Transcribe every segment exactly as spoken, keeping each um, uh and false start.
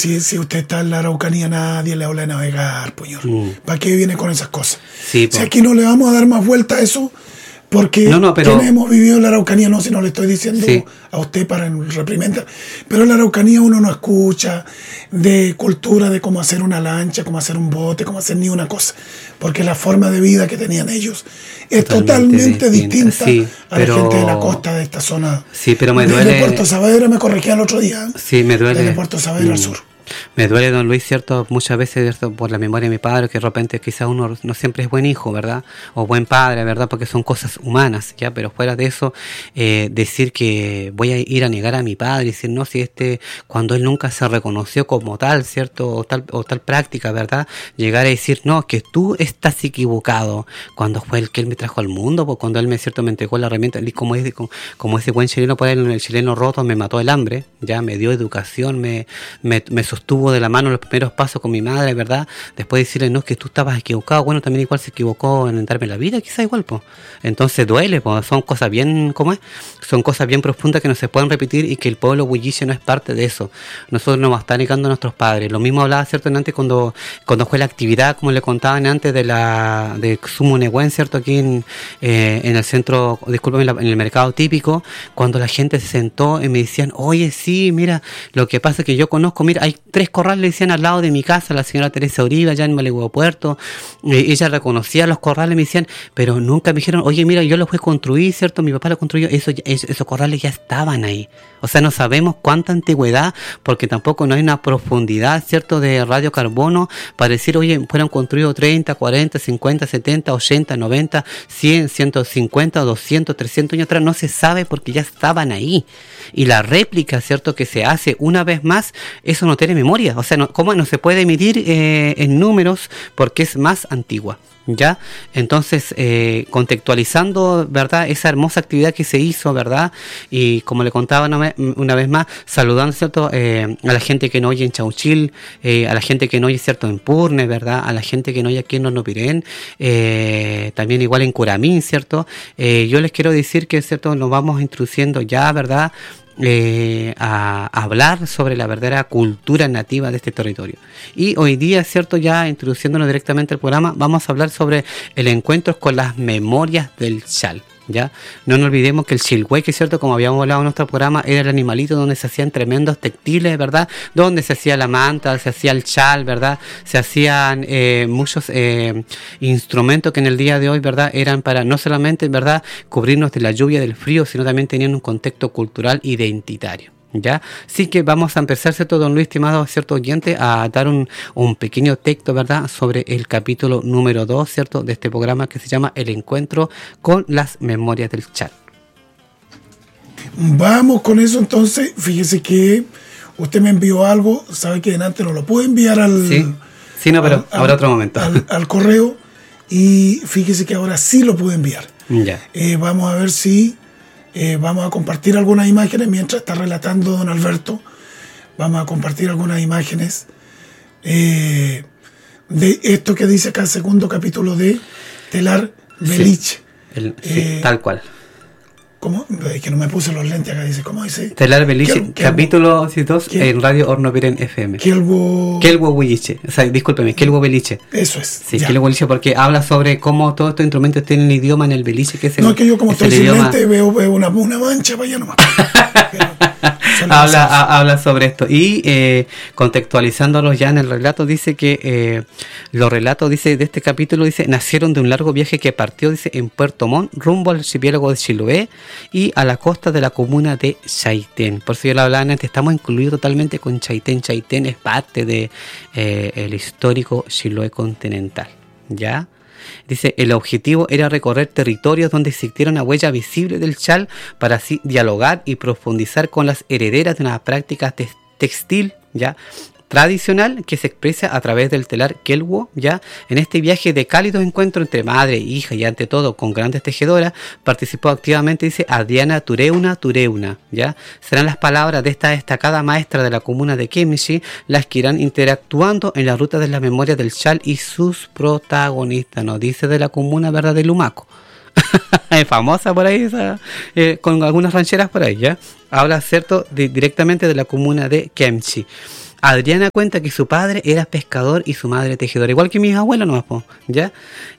si, si usted está en la Araucanía, nadie le habla de navegar, puñor. Mm. ¿Para qué viene con esas cosas? Sí, si aquí no le vamos a dar más vuelta a eso, porque no, no, pero... quienes hemos vivido en la Araucanía, no, si no le estoy diciendo sí. a usted para reprimenda, pero en la Araucanía uno no escucha de cultura, de cómo hacer una lancha, cómo hacer un bote, cómo hacer ni una cosa, porque la forma de vida que tenían ellos es totalmente, totalmente distinta, distinta sí, a pero... la gente de la costa de esta zona. Sí, pero me duele... Desde Puerto Saavedra, me corregía el otro día. Sí, me duele. Desde Puerto Saavedra mm. al sur. Me duele, don Luis, cierto, muchas veces, ¿cierto? Por la memoria de mi padre, que de repente quizás uno no siempre es buen hijo, ¿verdad? O buen padre, ¿verdad? Porque son cosas humanas, ¿ya? Pero fuera de eso, eh, decir que voy a ir a negar a mi padre y decir, no, si este, cuando él nunca se reconoció como tal, ¿cierto? O tal, o tal práctica, ¿verdad? Llegar a decir, no, que tú estás equivocado, cuando fue el que él me trajo al mundo, pues cuando él me, ¿cierto? Me entregó la herramienta, y como, es, como, como ese buen chileno, por ahí, el chileno roto, me mató el hambre, ¿ya? Me dio educación, me, me, me sostuvo de la mano los primeros pasos con mi madre, ¿verdad? Después decirle, no, es que tú estabas equivocado, bueno, también igual se equivocó en darme la vida, quizá igual, pues. Entonces duele, pues, son cosas bien, ¿cómo es? Son cosas bien profundas que no se pueden repetir y que el pueblo huilliche no es parte de eso. Nosotros nos están negando a nuestros padres. Lo mismo hablaba, ¿cierto? Antes cuando, cuando fue la actividad, como le contaban antes, de la de Sumunehuen, ¿cierto? Aquí en, eh, en el centro, discúlpame, en el mercado típico, cuando la gente se sentó y me decían, oye, sí, mira, lo que pasa es que yo conozco, mira, hay tres corrales, le decían, al lado de mi casa, la señora Teresa Uribe, allá en Malegua Puerto, eh, ella reconocía los corrales, me decían, pero nunca me dijeron, oye, mira, yo los fui a construir, ¿cierto? Mi papá los construyó, eso, eso, esos corrales ya estaban ahí. O sea, no sabemos cuánta antigüedad, porque tampoco no hay una profundidad, ¿cierto?, de radiocarbono para decir, oye, fueron construidos treinta, cuarenta, cincuenta, setenta, ochenta, noventa, cien, ciento cincuenta, doscientos, trescientos años atrás, no se sabe porque ya estaban ahí. Y la réplica, ¿cierto?, que se hace una vez más, eso no tiene memoria. O sea, no, ¿cómo no se puede medir eh, en números porque es más antigua? ¿Ya? Entonces, eh, contextualizando, ¿verdad?, esa hermosa actividad que se hizo, ¿verdad? Y como le contaba una vez, una vez más, saludando, ¿cierto?, eh, a la gente que no oye en Chauchil, eh, a la gente que no oye, ¿cierto?, en Purne, ¿verdad?, a la gente que no oye aquí en Hornopirén, eh, también igual en Curamín, ¿cierto? Eh, yo les quiero decir que, ¿cierto?, nos vamos introduciendo ya, ¿verdad?, Eh, a, a hablar sobre la verdadera cultura nativa de este territorio. Y hoy día, cierto, ya introduciéndonos directamente al programa, vamos a hablar sobre el encuentro con las memorias del chal. ¿Ya? No nos olvidemos que el chilhue, que es cierto, como habíamos hablado en nuestro programa, era el animalito donde se hacían tremendos textiles, ¿verdad? Donde se hacía la manta, se hacía el chal, ¿verdad? Se hacían eh, muchos eh, instrumentos que en el día de hoy, ¿verdad?, eran para no solamente, ¿verdad?, cubrirnos de la lluvia, del frío, sino también tenían un contexto cultural identitario. ¿Ya? Así que vamos a empezar, ¿cierto, don Luis, estimado, cierto oyente, a dar un, un pequeño texto, ¿verdad?, sobre el capítulo número dos, ¿cierto?, de este programa que se llama El encuentro con las memorias del Chal. Vamos con eso entonces. Fíjese que usted me envió algo, sabe que delante no lo puedo enviar al... Sí, sí, no, pero al, habrá otro momento. Al, al correo, y fíjese que ahora sí lo puedo enviar. Ya. Eh, vamos a ver si... Eh, vamos a compartir algunas imágenes mientras está relatando don Alberto. Vamos a compartir algunas imágenes eh, de esto que dice acá el segundo capítulo de Telar Beliche. Sí, el, sí, eh, tal cual. ¿Cómo? Es que no me puse los lentes acá, dice, ¿cómo dice? Telar Beliche, capítulo dos en Radio Hornopirén F M. Kelbo... Kelbo Huilliche, o sea, discúlpeme, Kelbo Beliche. Eso es. Sí, ya. Kelbo Beliche, porque habla sobre cómo todos estos instrumentos tienen el idioma en el beliche, que es el... No, es que yo como estoy sin idioma... lente veo, veo una, una mancha para allá nomás. habla, a, habla sobre esto y eh, contextualizándolo ya en el relato, dice que eh, los relatos, dice, de este capítulo, dice, nacieron de un largo viaje que partió, dice, en Puerto Montt rumbo al archipiélago de Chiloé y a la costa de la comuna de Chaitén. Por eso yo lo hablaba antes, estamos incluidos totalmente con Chaitén. Chaitén es parte de eh, el histórico Chiloé continental, ¿ya? Dice, el objetivo era recorrer territorios donde existiera una huella visible del chal para así dialogar y profundizar con las herederas de una práctica te- textil, ¿ya?, tradicional que se expresa a través del telar Kelwo, ¿ya? En este viaje de cálido encuentro entre madre e hija y ante todo con grandes tejedoras, participó activamente, dice, Adriana Tureuna Tureuna, ¿ya? Serán las palabras de esta destacada maestra de la comuna de Kemchi las que irán interactuando en la ruta de la memoria del chal y sus protagonistas, nos dice de la comuna, ¿verdad?, de Lumaco. Es famosa por ahí, esa, eh, con algunas rancheras por ahí, ¿ya? Habla, ¿cierto?, de, directamente de la comuna de Kemchi. Adriana cuenta que su padre era pescador y su madre tejedora, igual que mis abuelos nomás, po, ¿ya?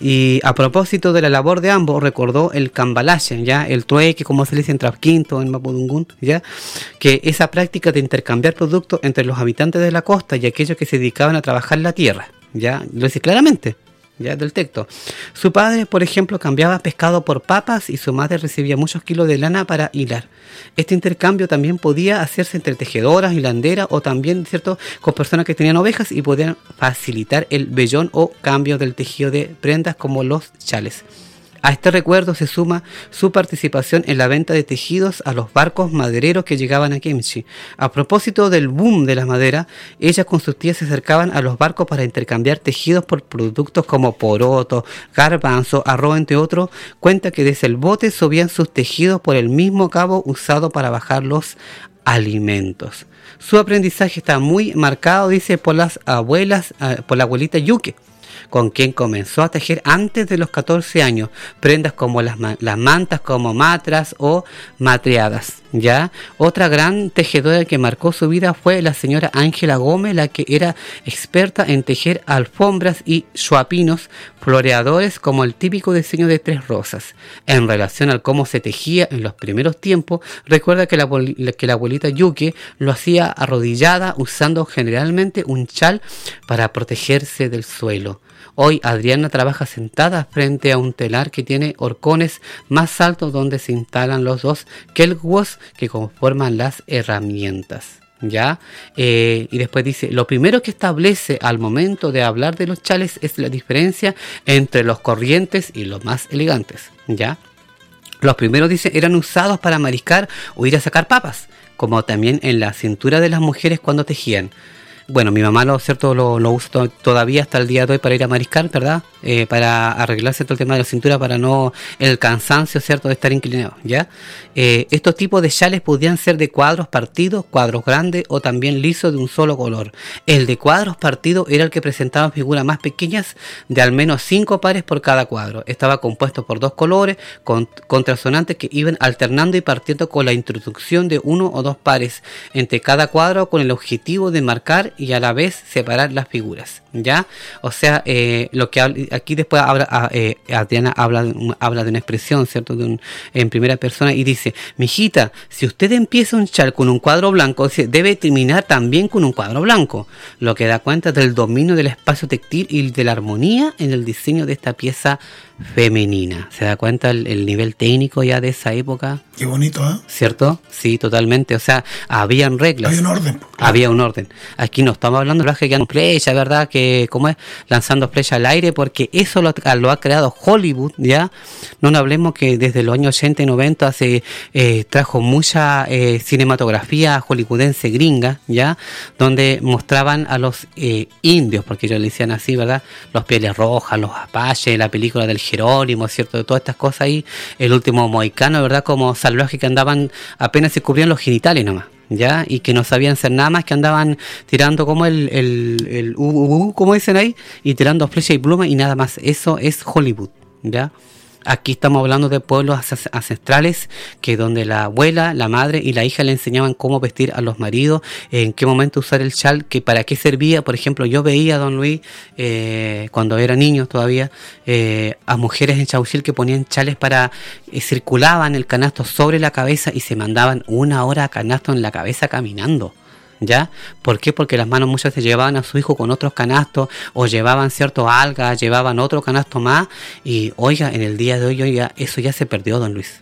Y a propósito de la labor de ambos, recordó el cambalache, ¿ya? El trueque, como se le dice en Trapquinto, en Mapudungún, ¿ya? Que esa práctica de intercambiar productos entre los habitantes de la costa y aquellos que se dedicaban a trabajar la tierra, ¿ya? Lo dice claramente, ya, del texto. Su padre, por ejemplo, cambiaba pescado por papas y su madre recibía muchos kilos de lana para hilar. Este intercambio también podía hacerse entre tejedoras, hilanderas o también, ¿cierto?, con personas que tenían ovejas y podían facilitar el vellón o cambio del tejido de prendas como los chales. A este recuerdo se suma su participación en la venta de tejidos a los barcos madereros que llegaban a Kemchi. A propósito del boom de la madera, ella con sus tías se acercaban a los barcos para intercambiar tejidos por productos como poroto, garbanzo, arroz, entre otros. Cuenta que desde el bote subían sus tejidos por el mismo cabo usado para bajar los alimentos. Su aprendizaje está muy marcado, dice, por las abuelas, por la abuelita Yuke, con quien comenzó a tejer antes de los catorce años, prendas como las, las mantas como matras o matreadas, ¿ya? Otra gran tejedora que marcó su vida fue la señora Ángela Gómez, la que era experta en tejer alfombras y chuapinos floreadores como el típico diseño de tres rosas. En relación al cómo se tejía en los primeros tiempos, recuerda que la, que la abuelita Yuke lo hacía arrodillada usando generalmente un chal para protegerse del suelo. Hoy Adriana trabaja sentada frente a un telar que tiene horcones más altos donde se instalan los dos kelguos que conforman las herramientas, ¿ya? Eh, y después dice, lo primero que establece al momento de hablar de los chales es la diferencia entre los corrientes y los más elegantes, ¿ya? Los primeros, dice, eran usados para mariscar o ir a sacar papas, como también en la cintura de las mujeres cuando tejían. Bueno, mi mamá lo cierto lo, lo usa to- todavía hasta el día de hoy para ir a mariscar, ¿verdad? Eh, para arreglarse todo el tema de la cintura, para no el cansancio, ¿cierto?, de estar inclinado, ¿ya? Eh, estos tipos de chales podían ser de cuadros partidos, cuadros grandes o también lisos de un solo color. El de cuadros partidos era el que presentaba figuras más pequeñas de al menos cinco pares por cada cuadro. Estaba compuesto por dos colores con, contrasonantes que iban alternando y partiendo con la introducción de uno o dos pares entre cada cuadro con el objetivo de marcar y a la vez separar las figuras, ¿ya? O sea, eh, lo que habla, aquí después habla, eh, Adriana habla, habla de una expresión, ¿cierto?, de un, en primera persona y dice, mijita, si usted empieza un chal con un cuadro blanco, debe terminar también con un cuadro blanco, lo que da cuenta del dominio del espacio textil y de la armonía en el diseño de esta pieza femenina. ¿Se da cuenta el, el nivel técnico ya de esa época? Qué bonito, ¿eh? ¿Cierto? Sí, totalmente. O sea, habían reglas. Había un orden. Claro. Había un orden. Aquí no estamos hablando de que quedan flechas, ¿verdad? Que, ¿cómo es? Lanzando flechas al aire, porque eso lo, lo ha creado Hollywood, ¿ya? No nos hablemos que desde los años ochenta y noventa se eh, trajo mucha eh, cinematografía hollywoodense gringa, ¿ya? Donde mostraban a los eh, indios, porque ellos le decían así, ¿verdad? Los pieles rojas, los apaches, la película del Jerónimo, ¿cierto? De todas estas cosas ahí, el último mohicano, ¿verdad? Como salvajes que andaban, apenas se cubrían los genitales nomás, ¿ya? Y que no sabían hacer nada más, que andaban tirando como el, el, el uh, uh, uh, como dicen ahí, y tirando flecha y pluma y nada más. Eso es Hollywood, ¿ya? Aquí estamos hablando de pueblos ancestrales que donde la abuela, la madre y la hija le enseñaban cómo vestir a los maridos, en qué momento usar el chal, que para qué servía. Por ejemplo, yo veía a don Luis, eh, cuando era niño todavía, eh, a mujeres en Chauchil que ponían chales para, eh, circulaban el canasto sobre la cabeza y se mandaban una hora a canasto en la cabeza caminando. ¿Ya? ¿Por qué? Porque las manos muchas veces llevaban a su hijo con otros canastos o llevaban cierto algas, llevaban otro canasto más y oiga, en el día de hoy, oiga, eso ya se perdió, don Luis.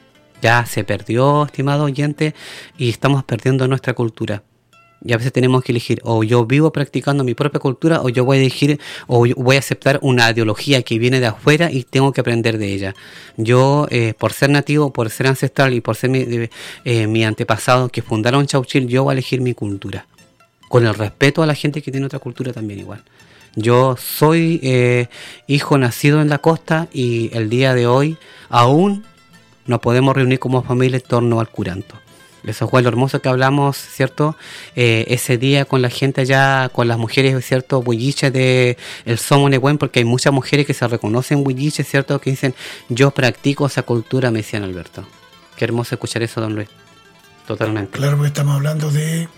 Ya se perdió, estimado oyente, y estamos perdiendo nuestra cultura. Y a veces tenemos que elegir, o yo vivo practicando mi propia cultura, o yo voy a elegir, o voy a aceptar una ideología que viene de afuera y tengo que aprender de ella. Yo, eh, por ser nativo, por ser ancestral y por ser mi, eh, mi antepasado que fundaron Chauchil, yo voy a elegir mi cultura, con el respeto a la gente que tiene otra cultura también igual. Yo soy eh, hijo nacido en la costa y el día de hoy aún nos podemos reunir como familia en torno al curanto. Eso fue lo hermoso que hablamos, ¿cierto? Eh, ese día con la gente allá, con las mujeres, ¿cierto? Huilliches de el Somonehuen, porque hay muchas mujeres que se reconocen huilliches, ¿cierto? Que dicen, yo practico esa cultura, me decían Alberto. Qué hermoso escuchar eso, don Luis. Totalmente. Claro, porque estamos hablando de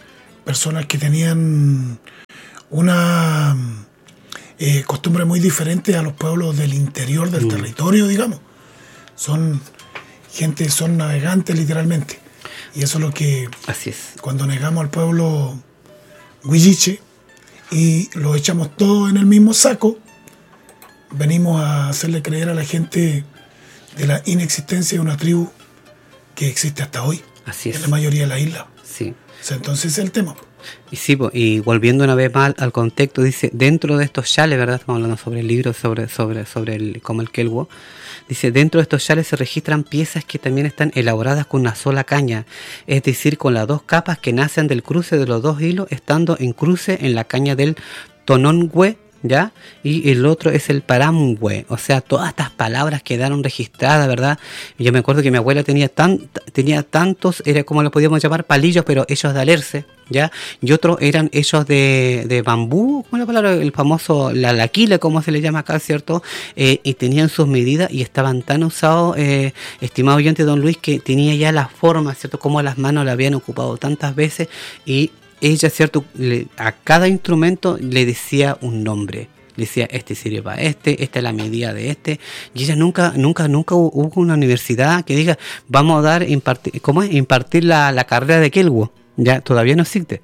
personas que tenían una eh, costumbre muy diferente a los pueblos del interior del mm. territorio, digamos. Son gente, son navegantes literalmente. Y eso es lo que, así es, cuando negamos al pueblo huilliche y lo echamos todo en el mismo saco, venimos a hacerle creer a la gente de la inexistencia de una tribu que existe hasta hoy. Así es. En la mayoría de la isla. Sí. O sea, entonces ese es el tema. Y sí, y volviendo una vez más al contexto, dice, dentro de estos chales, ¿verdad? Estamos hablando sobre el libro, sobre, sobre, sobre el, como el Kelwo. Dice, dentro de estos chales se registran piezas que también están elaboradas con una sola caña, es decir, con las dos capas que nacen del cruce de los dos hilos, estando en cruce en la caña del tonongüe, ¿ya? Y el otro es el paramgüe. O sea, todas estas palabras quedaron registradas, ¿verdad? Yo me acuerdo que mi abuela tenía tan, tenía tantos, era como lo podíamos llamar, palillos, pero ellos de alerce, ¿ya? Y otros eran ellos de, de bambú, ¿cómo es la palabra? El famoso, la laquila, como se le llama acá, ¿cierto? Eh, y tenían sus medidas y estaban tan usados, eh, estimado oyente don Luis, que tenía ya la forma, ¿cierto? Como las manos la habían ocupado tantas veces, y ella, ¿cierto? Le, a cada instrumento le decía un nombre. Le decía, este sirve para este, esta es la medida de este. Y ella nunca, nunca, nunca hubo una universidad que diga, vamos a dar, impartir, ¿cómo es? Impartir la, la carrera de Kelwo. Ya, todavía no existe.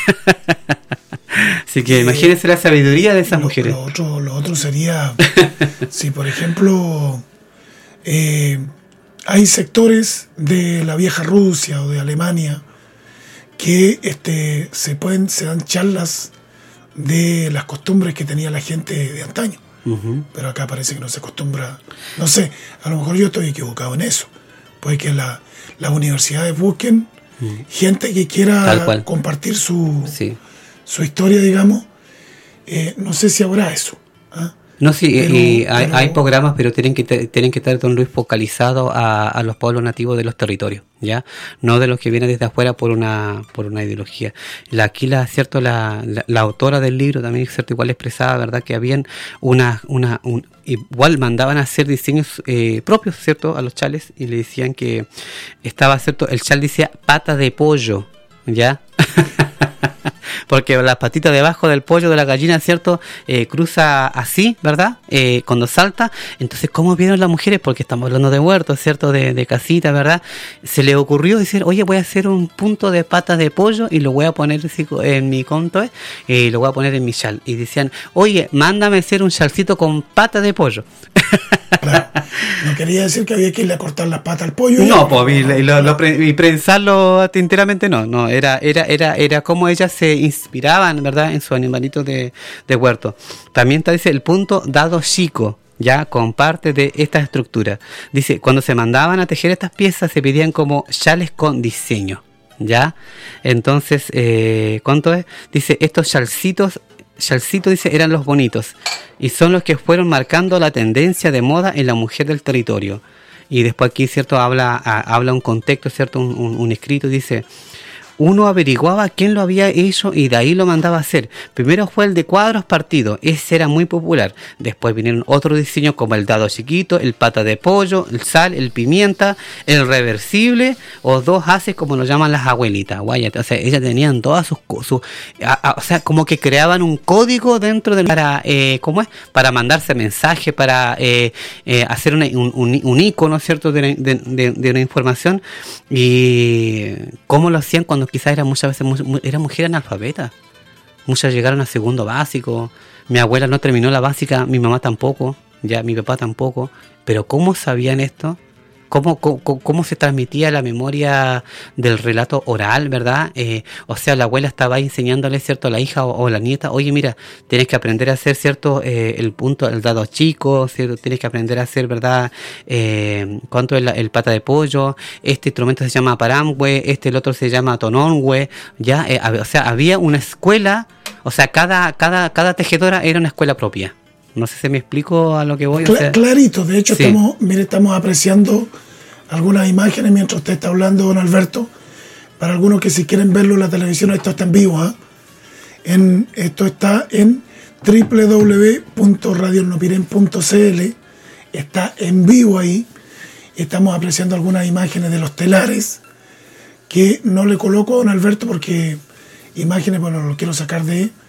Así que eh, imagínense la sabiduría de esas lo, mujeres. Lo otro, lo otro sería, si por ejemplo, eh, hay sectores de la vieja Rusia o de Alemania que este, se pueden se dan charlas de las costumbres que tenía la gente de antaño. Uh-huh. Pero acá parece que no se acostumbra. No sé, a lo mejor yo estoy equivocado en eso. Puede que la, las universidades busquen uh-huh. gente que quiera compartir su, sí. su historia, digamos. Eh, no sé si habrá eso. ¿eh? No, sí, pero, y hay, pero, hay programas, pero tienen que tienen que estar, don Luis, focalizados a, a los pueblos nativos de los territorios, ¿ya? No de los que vienen desde afuera por una por una ideología. La, aquí, la, cierto, la, la, la autora del libro también, cierto, igual expresaba, ¿verdad?, que habían una, una un, igual mandaban a hacer diseños eh, propios, ¿cierto?, a los chales, y le decían que estaba, ¿cierto?, el chal decía pata de pollo, ¿ya? Porque las patitas debajo del pollo de la gallina, ¿cierto? Eh, cruza así, ¿verdad? Eh, cuando salta. Entonces, ¿cómo vieron las mujeres? Porque estamos hablando de huertos, ¿cierto? De, de casita, ¿verdad? Se le ocurrió decir, oye, voy a hacer un punto de patas de pollo y lo voy a poner en mi conto, ¿eh? Y lo voy a poner en mi chal. Y decían, oye, mándame hacer un chalcito con patas de pollo. Claro. No quería decir que había que irle a cortar las patas al pollo. No, pues, y, y, lo, lo, y prensarlo enteramente no, no, era, era, era, era como ellas se inspiraban, ¿verdad?, en sus animalitos de, de huerto. También está, dice, el punto dado chico, ya, con parte de esta estructura. Dice, cuando se mandaban a tejer estas piezas se pedían como chales con diseño, ¿ya? Entonces, eh, ¿cuánto es? Dice, estos chalcitos Chalcito, dice, eran los bonitos y son los que fueron marcando la tendencia de moda en la mujer del territorio. Y después aquí, cierto, habla a, habla un contexto, cierto, un, un, un escrito, dice, uno averiguaba quién lo había hecho y de ahí lo mandaba a hacer. Primero fue el de cuadros partidos, ese era muy popular. Después vinieron otros diseños como el dado chiquito, el pata de pollo, el sal, el pimienta, el reversible o dos haces, como lo llaman las abuelitas. Guaya, o sea, ellas tenían todas sus cosas, o sea, como que creaban un código dentro de para, eh, ¿cómo es? Para mandarse mensajes, para eh, eh, hacer una, un, un, un icono, ¿cierto? De, de, de, de una información. Y cómo lo hacían cuando quizás eran muchas veces eran mujeres analfabetas. Muchas llegaron a segundo básico. Mi abuela no terminó la básica, mi mamá tampoco, ya mi papá tampoco. Pero ¿cómo sabían esto? ¿Cómo, cómo, cómo se transmitía la memoria del relato oral, verdad? Eh, o sea, la abuela estaba enseñándole, ¿cierto?, a la hija o, o la nieta, oye, mira, tienes que aprender a hacer, ¿cierto?, eh, el punto, el dado chico, ¿cierto? Tienes que aprender a hacer, ¿verdad?, eh, cuánto es la, el pata de pollo, este instrumento se llama paramgüe, este el otro se llama tonongüe, ya, eh, o sea, había una escuela, o sea, cada, cada, cada tejedora era una escuela propia. No sé si me explico a lo que voy. Cla- o sea, clarito, de hecho, sí. estamos, mire, estamos apreciando algunas imágenes mientras usted está hablando, don Alberto. Para algunos que si quieren verlo en la televisión, esto está en vivo. ¿eh? En, esto está en doble u doble u doble u punto radio hornopiren punto c l. Está en vivo ahí. Estamos apreciando algunas imágenes de los telares que no le coloco a don Alberto porque imágenes, bueno, lo quiero sacar de